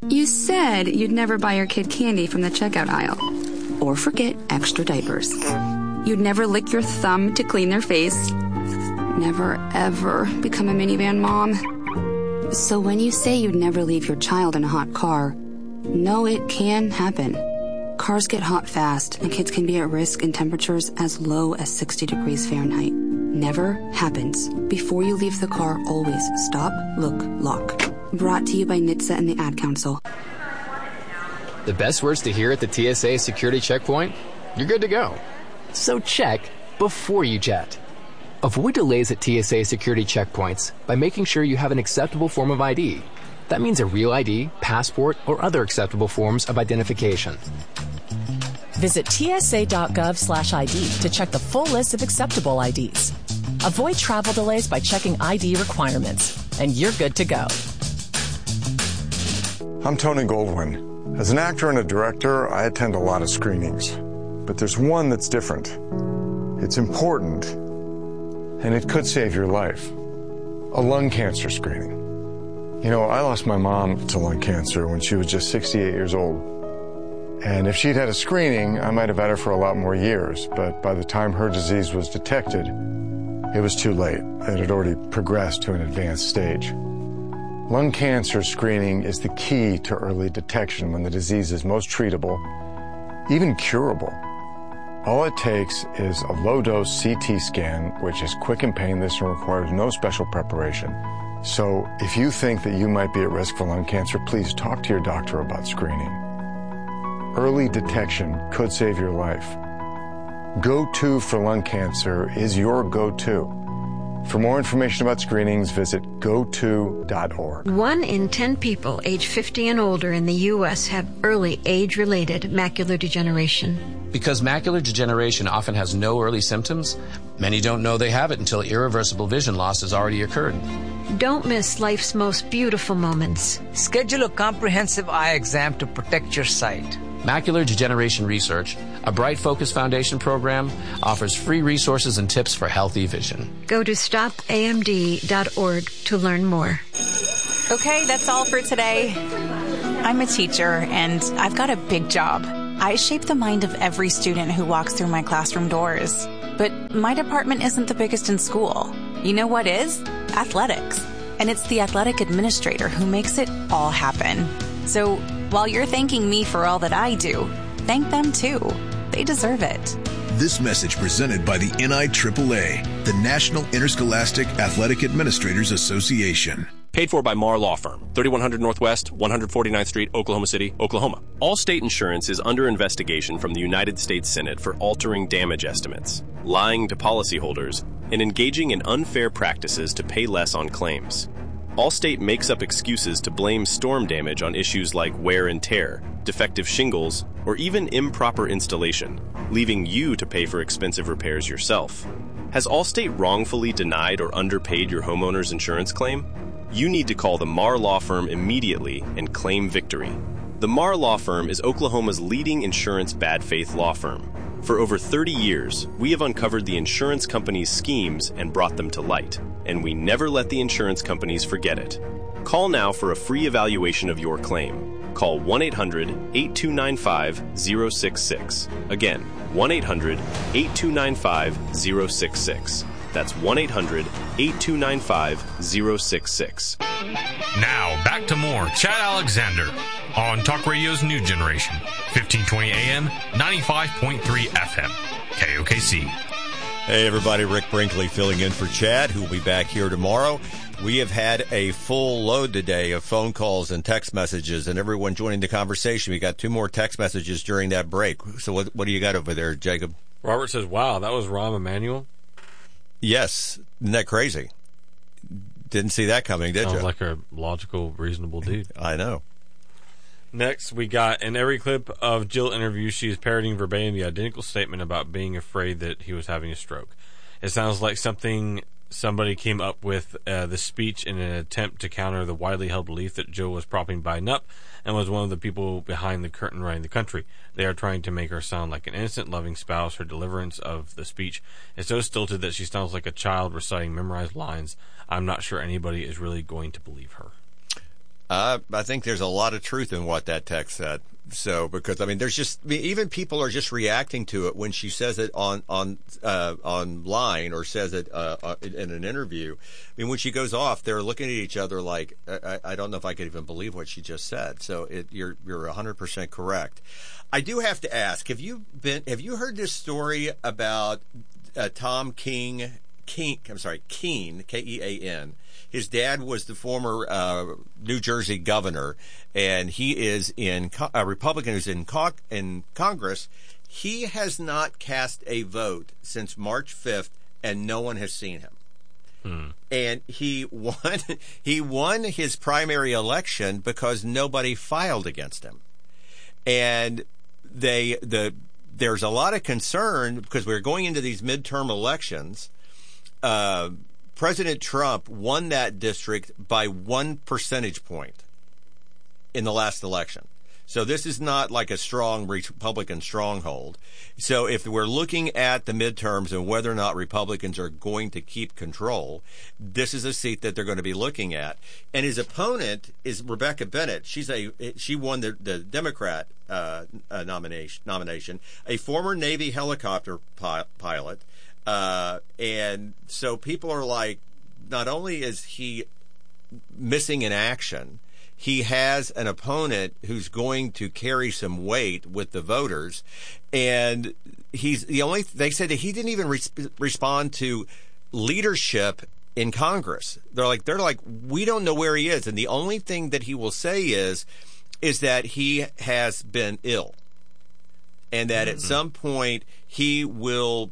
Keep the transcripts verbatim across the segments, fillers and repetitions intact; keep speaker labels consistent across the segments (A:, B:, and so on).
A: You said you'd never buy your kid candy from the checkout aisle. Or forget extra diapers. You'd never lick your thumb to clean their face. Never, ever become a minivan mom. So when you say you'd never leave your child in a hot car, know it can happen. Cars get hot fast, and kids can be at risk in temperatures as low as sixty degrees Fahrenheit. Never happens. Before you leave the car, always stop, look, lock. Brought to you by N H T S A and the Ad Council.
B: The best words to hear at the T S A security checkpoint? You're good to go. So check before you jet. Avoid delays at T S A security checkpoints by making sure you have an acceptable form of I D. That means a real I D, passport, or other acceptable forms of identification.
C: Visit T S A dot gov slash I D to check the full list of acceptable I Ds. Avoid travel delays by checking I D requirements, and you're good to go.
D: I'm Tony Goldwyn. As an actor and a director, I attend a lot of screenings. But there's one that's different. It's important, and it could save your life. A lung cancer screening. You know, I lost my mom to lung cancer when she was just sixty-eight years old. And if she'd had a screening, I might have had her for a lot more years. But by the time her disease was detected, it was too late. It had already progressed to an advanced stage. Lung cancer screening is the key to early detection when the disease is most treatable, even curable. All it takes is a low-dose C T scan, which is quick and painless and requires no special preparation. So if you think that you might be at risk for lung cancer, please talk to your doctor about screening. Early detection could save your life. Go To for Lung Cancer is your go-to. For more information about screenings, visit go to dot org.
E: One in ten people age fifty and older in the U S have early age-related macular degeneration.
F: Because macular degeneration often has no early symptoms, many don't know they have it until irreversible vision loss has already occurred.
E: Don't miss life's most beautiful moments.
G: Schedule a comprehensive eye exam to protect your sight.
F: Macular Degeneration Research, a Bright Focus Foundation program, offers free resources and tips for healthy vision.
E: Go to stop A M D dot org to learn more.
H: Okay, that's all for today. I'm a teacher, and I've got a big job. I shape the mind of every student who walks through my classroom doors. But my department isn't the biggest in school. You know what is? Athletics. And it's the athletic administrator who makes it all happen. So while you're thanking me for all that I do, thank them too. They deserve it.
I: This message presented by the N I triple A, the National Interscholastic Athletic Administrators Association.
J: Paid for by Marr Law Firm, thirty-one hundred Northwest, one forty-ninth Street, Oklahoma City, Oklahoma. Allstate Insurance is under investigation from the United States Senate for altering damage estimates, lying to policyholders, and engaging in unfair practices to pay less on claims. Allstate makes up excuses to blame storm damage on issues like wear and tear, defective shingles, or even improper installation, leaving you to pay for expensive repairs yourself. Has Allstate wrongfully denied or underpaid your homeowner's insurance claim? You need to call the Marr Law Firm immediately and claim victory. The Marr Law Firm is Oklahoma's leading insurance bad faith law firm. For over thirty years, we have uncovered the insurance companies' schemes and brought them to light, and we never let the insurance companies forget it. Call now for a free evaluation of your claim. Call one eight hundred, eight two nine five, zero six six. Again, one eight hundred, eight two nine five, zero six six. That's one eight hundred, eight two nine five, zero six six.
K: Now, back to more Chad Alexander on Talk Radio's New Generation, fifteen twenty A M, ninety-five point three F M, K O K C.
L: Hey, everybody, Rick Brinkley filling in for Chad, who will be back here tomorrow. We have had a full load today of phone calls and text messages, and everyone joining the conversation. We got two more text messages during that break. So what, what do you got over there, Jacob?
M: Robert says, wow, that was Rahm Emanuel?
L: Yes. Isn't that crazy? Didn't see that coming, did
M: Sounds
L: you?
M: Sounds like a logical, reasonable dude.
L: I know.
M: Next, we got, in every clip of Jill interview, she is parroting verbatim the identical statement about being afraid that he was having a stroke. It sounds like something somebody came up with uh, the speech in an attempt to counter the widely held belief that Jill was propping Biden up and was one of the people behind the curtain running the country. They are trying to make her sound like an innocent, loving spouse. Her deliverance of the speech is so stilted that she sounds like a child reciting memorized lines. I'm not sure anybody is really going to believe her.
L: Uh, I think there's a lot of truth in what that text said. So, because I mean, there's just I mean, even people are just reacting to it when she says it on on uh, online or says it uh, in an interview. I mean, when she goes off, they're looking at each other like, I, I don't know if I could even believe what she just said. So, it, you're you're one hundred percent correct. I do have to ask: Have you been? Have you heard this story about uh, Tom King? King, I'm sorry, Keene, K E A N. His dad was the former uh, New Jersey governor, and he is in a Republican who's in, co- in Congress. He has not cast a vote since March fifth, and no one has seen him. Hmm. And he won. He won his primary election because nobody filed against him, and they the there's a lot of concern because we're going into these midterm elections. Uh, President Trump won that district by one percentage point in the last election. So this is not like a strong Republican stronghold. So if we're looking at the midterms and whether or not Republicans are going to keep control, this is a seat that they're going to be looking at. And his opponent is Rebecca Bennett. She's a she won the, the Democrat uh, uh, nomination, nomination, a former Navy helicopter pi- pilot. Uh, and so people are like, not only is he missing in action, he has an opponent who's going to carry some weight with the voters. And he's the only, they said that he didn't even re- respond to leadership in Congress. They're like, they're like, we don't know where he is. And the only thing that he will say is, is that he has been ill and that mm-hmm. at some point he will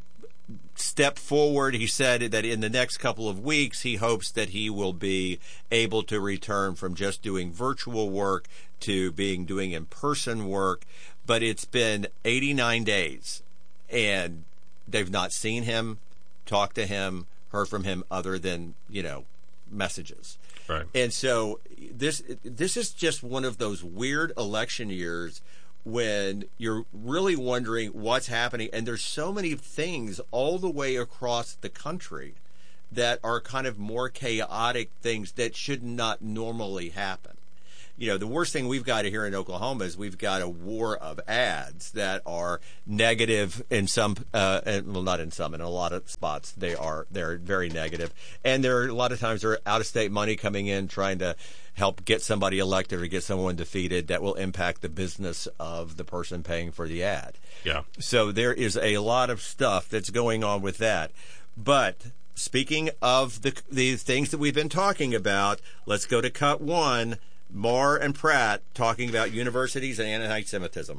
L: step forward. He said that in the next couple of weeks, he hopes that he will be able to return from just doing virtual work to being doing in-person work. But it's been eighty-nine days, and they've not seen him, talked to him, heard from him other than, you know, messages. Right. And so this this is just one of those weird election years when you're really wondering what's happening. And there's so many things all the way across the country that are kind of more chaotic things that should not normally happen. You know, the worst thing we've got here in Oklahoma is we've got a war of ads that are negative in some, uh, and, well, not in some, in a lot of spots they are, they're very negative. And there are a lot of times there are out-of-state money coming in trying to help get somebody elected or get someone defeated that will impact the business of the person paying for the ad.
M: Yeah.
L: So there is a lot of stuff that's going on with that. But speaking of the the things that we've been talking about, let's go to cut one. Maher and Pratt talking about universities and anti-Semitism.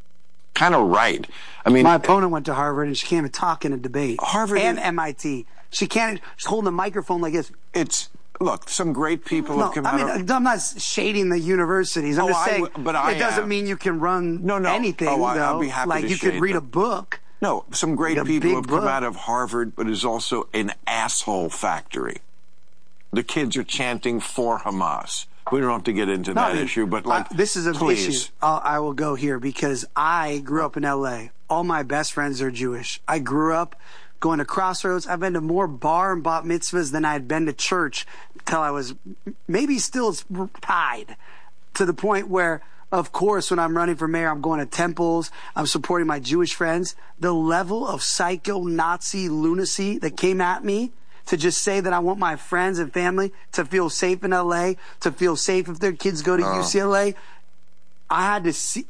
N: Kind of right. I mean,
O: my opponent went to Harvard and she can't even talk in a debate.
N: Harvard
O: and
N: is,
O: M I T. She can't. She's holding a microphone like this.
N: It's look. Some great people
O: no,
N: have come
O: I mean,
N: out. Of,
O: I'm not shading the universities. I'm
N: oh,
O: just
N: I
O: saying.
N: w- but I
O: it doesn't
N: am.
O: mean you can run
N: no, no.
O: anything.
N: Oh, I,
O: though.
N: I'll be happy
O: like
N: to
O: you could read
N: them.
O: a book.
N: No, some great
O: like
N: people have
O: book.
N: come out of Harvard, but it's also an asshole factory. The kids are chanting for Hamas. We don't have to get into
O: no,
N: that issue, but like,
O: uh, this is an
N: please.
O: issue. I'll, I will go here because I grew up in L A. All my best friends are Jewish. I grew up going to Crossroads. I've been to more bar and bat mitzvahs than I had been to church till I was maybe still tied to the point where, of course, when I'm running for mayor, I'm going to temples. I'm supporting my Jewish friends. The level of psycho Nazi lunacy that came at me to just say that I want my friends and family to feel safe in L A, to feel safe if their kids go to uh. U C L A. I had to see,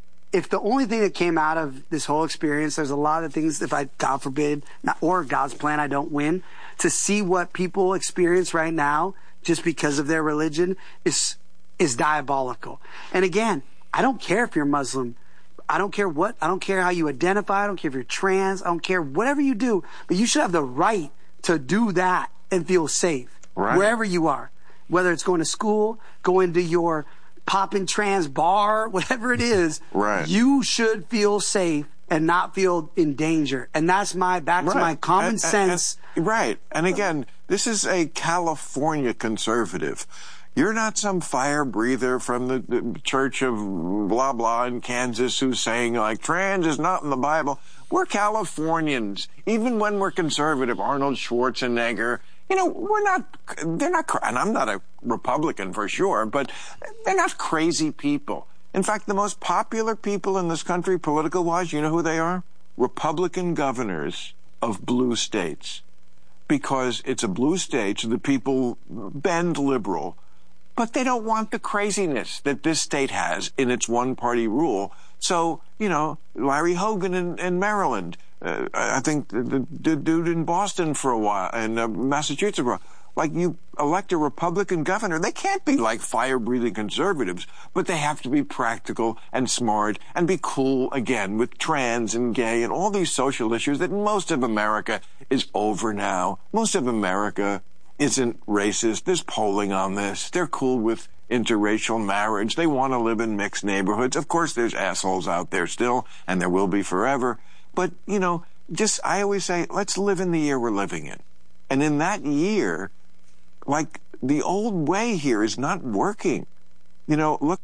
O: if the only thing that came out of this whole experience, there's a lot of things, if I, God forbid, not, or God's plan, I don't win, to see what people experience right now just because of their religion is, is diabolical. And again, I don't care if you're Muslim. I don't care what, I don't care how you identify. I don't care if you're trans. I don't care whatever you do, but you should have the right to do that and feel safe right. wherever you are, whether it's going to school, going to your poppin' trans bar, whatever it is,
N: right.
O: you should feel safe and not feel in danger. And that's my, back right. to my common
N: and,
O: sense.
N: And, and, right. And again, this is a California conservative. You're not some fire breather from the, the church of blah, blah in Kansas who's saying, like, trans is not in the Bible. We're Californians. Even when we're conservative, Arnold Schwarzenegger, you know, we're not, they're not, and I'm not a Republican for sure, but they're not crazy people. In fact, the most popular people in this country, political-wise, you know who they are? Republican governors of blue states. Because it's a blue state, so the people bend liberal. But they don't want the craziness that this state has in its one-party rule. So, you know, Larry Hogan in, in Maryland, uh, I think the, the, the dude in Boston for a while, and uh, Massachusetts for a while. Like, you elect a Republican governor, they can't be like fire-breathing conservatives, but they have to be practical and smart and be cool again with trans and gay and all these social issues that most of America is over now. Most of America isn't racist. There's polling on this. They're cool with interracial marriage. They want to live in mixed neighborhoods. Of course, there's assholes out there still, and there will be forever. But, you know, just, I always say, let's live in the year we're living in. And in that year, like, the old way here is not working. You know, look.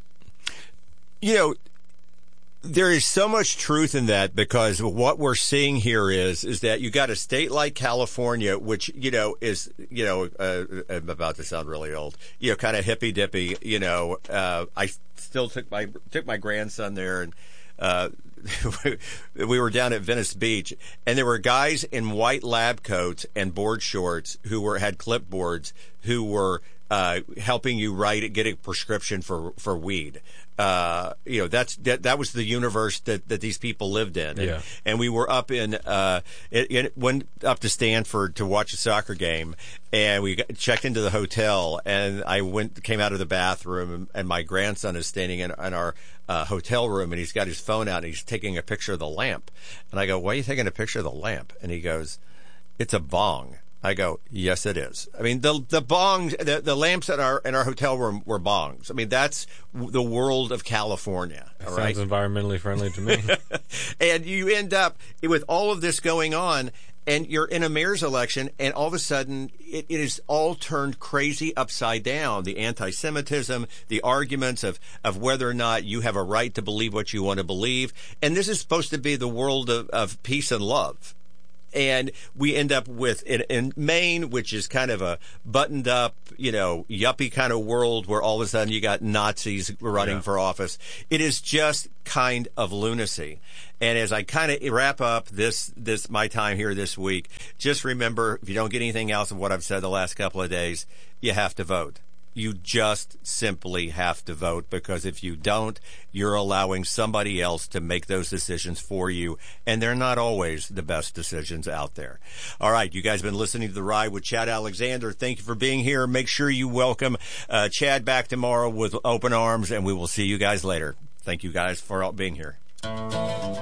L: You know, there is so much truth in that, because what we're seeing here is is that you got a state like California, which, you know, is, you know, uh, I'm about to sound really old, you know, kind of hippy dippy. You know, uh, I still took my took my grandson there, and uh, we were down at Venice Beach, and there were guys in white lab coats and board shorts who were had clipboards who were uh, helping you write get a prescription for for weed. Uh, you know, that's, that, that was the universe that, that these people lived in. And,
M: yeah.
L: and we were up in, uh, it, it went up to Stanford to watch a soccer game, and we got, checked into the hotel, and I went, came out of the bathroom, and, and my grandson is standing in, in our, uh, hotel room, and he's got his phone out, and he's taking a picture of the lamp. And I go, why are you taking a picture of the lamp? And he goes, it's a bong. I go, yes, it is. I mean, the the bongs, the, the lamps in our in our hotel room were bongs. I mean, that's the world of California.
M: That
L: all
M: sounds
L: right?
M: environmentally friendly to me.
L: And you end up with all of this going on, and you're in a mayor's election, and all of a sudden it, it is all turned crazy upside down. The anti-Semitism, the arguments of, of whether or not you have a right to believe what you want to believe. And this is supposed to be the world of, of peace and love. And we end up with, in, in Maine, which is kind of a buttoned up, you know, yuppie kind of world where all of a sudden you got Nazis running
M: yeah.
L: for office. It is just kind of lunacy. And as I kind of wrap up this, this, my time here this week, just remember, if you don't get anything else of what I've said the last couple of days, you have to vote. You just simply have to vote, because if you don't, you're allowing somebody else to make those decisions for you, and they're not always the best decisions out there. All right, you guys have been listening to The Ride with Chad Alexander. Thank you for being here. Make sure you welcome uh, Chad back tomorrow with open arms, and we will see you guys later. Thank you guys for being here.